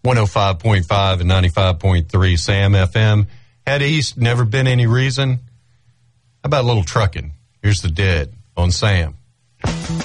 105.5 and 95.3 Sam FM. Head east, never been any reason. How about a little trucking? Here's the Dead on Sam.